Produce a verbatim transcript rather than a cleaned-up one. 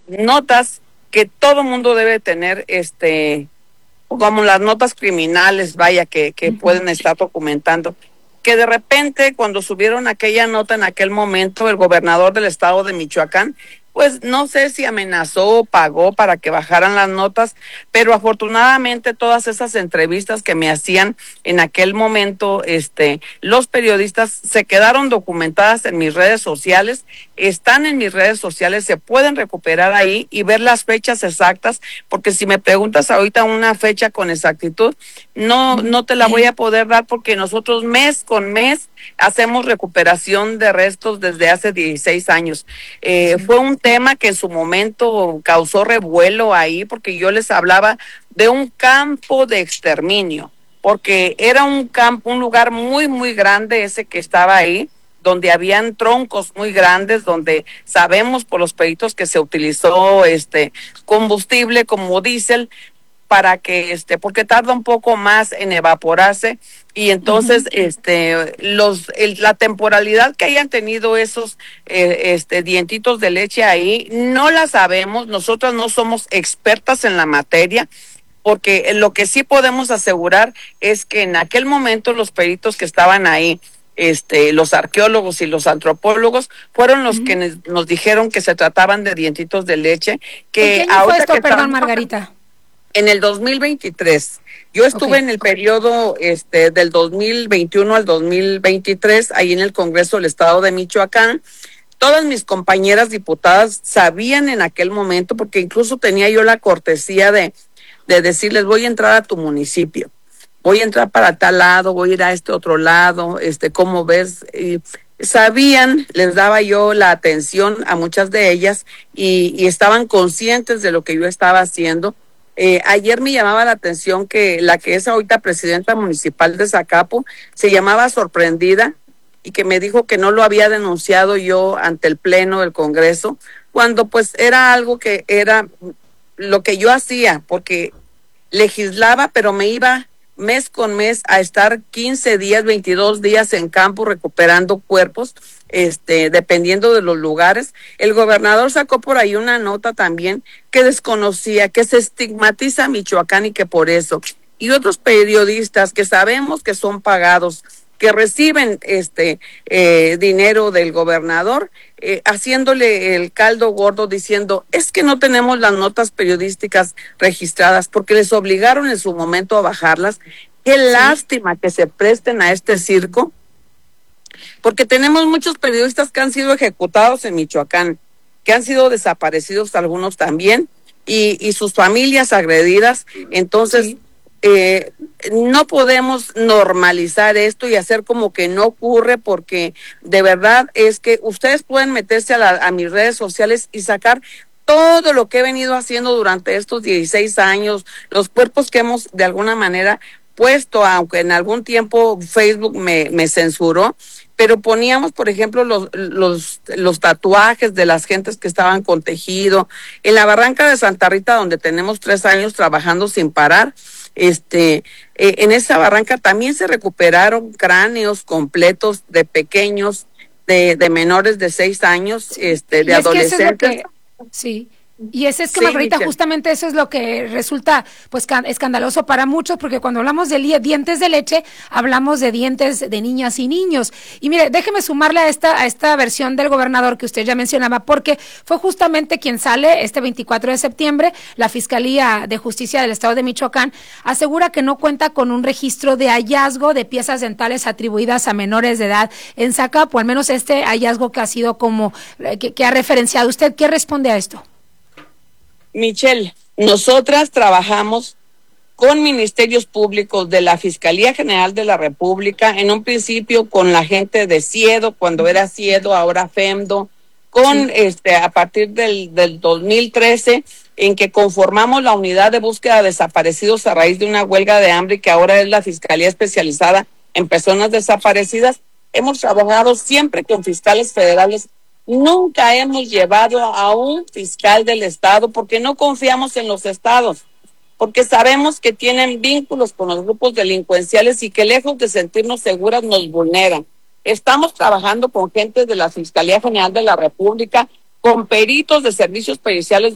notas que todo mundo debe tener, este, como las notas criminales, vaya, que, que uh-huh. pueden estar documentando. Que de repente, cuando subieron aquella nota en aquel momento, el gobernador del estado de Michoacán, pues no sé si amenazó o pagó para que bajaran las notas, pero afortunadamente todas esas entrevistas que me hacían en aquel momento, este, los periodistas se quedaron documentadas en mis redes sociales, están en mis redes sociales, se pueden recuperar ahí y ver las fechas exactas, porque si me preguntas ahorita una fecha con exactitud, no, no te la voy a poder dar porque nosotros mes con mes hacemos recuperación de restos desde hace dieciséis años. Eh, sí. Fue un tema que en su momento causó revuelo ahí porque yo les hablaba de un campo de exterminio, porque era un campo, un lugar muy, muy grande ese que estaba ahí, donde habían troncos muy grandes, donde sabemos por los peritos que se utilizó este combustible como diésel, para que este porque tarda un poco más en evaporarse y entonces uh-huh. este los el, la temporalidad que hayan tenido esos eh, este dientitos de leche ahí no la sabemos, nosotros no somos expertas en la materia, porque lo que sí podemos asegurar es que en aquel momento los peritos que estaban ahí, este los arqueólogos y los antropólogos fueron los uh-huh. que nos dijeron que se trataban de dientitos de leche. Que ¿En qué año fue esto, perdón, Margarita? En el dos mil veintitrés. Yo estuve okay. en el periodo este del dos mil veintiuno al dos mil veintitrés, ahí en el Congreso del Estado de Michoacán. Todas mis compañeras diputadas sabían en aquel momento, porque incluso tenía yo la cortesía de, de decirles, voy a entrar a tu municipio, voy a entrar para tal lado, voy a ir a este otro lado, este, ¿cómo ves? Y sabían, les daba yo la atención a muchas de ellas y, y estaban conscientes de lo que yo estaba haciendo. Eh, ayer me llamaba la atención que la que es ahorita presidenta municipal de Zacapu se llamaba Sorprendida y que me dijo que no lo había denunciado yo ante el pleno del Congreso, cuando pues era algo que era lo que yo hacía, porque legislaba, pero me iba mes con mes a estar quince días, veintidós días en campo recuperando cuerpos, este, dependiendo de los lugares. El gobernador sacó por ahí una nota también que desconocía, que se estigmatiza a Michoacán y que por eso, y otros periodistas que sabemos que son pagados, que reciben este eh, dinero del gobernador, eh, haciéndole el caldo gordo diciendo, es que no tenemos las notas periodísticas registradas porque les obligaron en su momento a bajarlas. Qué sí. lástima que se presten a este circo, porque tenemos muchos periodistas que han sido ejecutados en Michoacán, que han sido desaparecidos algunos también, y, y sus familias agredidas. Entonces, sí. Eh, no podemos normalizar esto y hacer como que no ocurre, porque de verdad es que ustedes pueden meterse a, la, a mis redes sociales y sacar todo lo que he venido haciendo durante estos dieciséis años, los cuerpos que hemos de alguna manera puesto, aunque en algún tiempo Facebook me, me censuró, pero poníamos, por ejemplo, los, los, los tatuajes de las gentes que estaban con tejido. En la Barranca de Santa Rita, donde tenemos tres años trabajando sin parar, este, eh, en esa barranca también se recuperaron cráneos completos de pequeños, de, de menores de seis años, este, de y adolescentes. Es que eso es lo que, sí. Y ese es que, sí, Margarita, Michelle, justamente eso es lo que resulta pues escandaloso para muchos, porque cuando hablamos de li- dientes de leche, hablamos de dientes de niñas y niños. Y mire, déjeme sumarle a esta, a esta versión del gobernador que usted ya mencionaba, porque fue justamente quien sale este veinticuatro de septiembre, la Fiscalía de Justicia del Estado de Michoacán asegura que no cuenta con un registro de hallazgo de piezas dentales atribuidas a menores de edad en Zacapu, al menos este hallazgo que ha sido como, que, que ha referenciado. ¿Usted qué responde a esto? Michelle, nosotras trabajamos con ministerios públicos de la Fiscalía General de la República, en un principio con la gente de Ciedo, cuando era Ciedo, ahora FEMDO, con sí. este a partir del, del dos mil trece, en que conformamos la unidad de búsqueda de desaparecidos a raíz de una huelga de hambre, que ahora es la Fiscalía Especializada en Personas Desaparecidas. Hemos trabajado siempre con fiscales federales. Nunca hemos llevado a un fiscal del estado porque no confiamos en los estados, porque sabemos que tienen vínculos con los grupos delincuenciales y que lejos de sentirnos seguras nos vulneran. Estamos trabajando con gente de la Fiscalía General de la República, con peritos de servicios periciales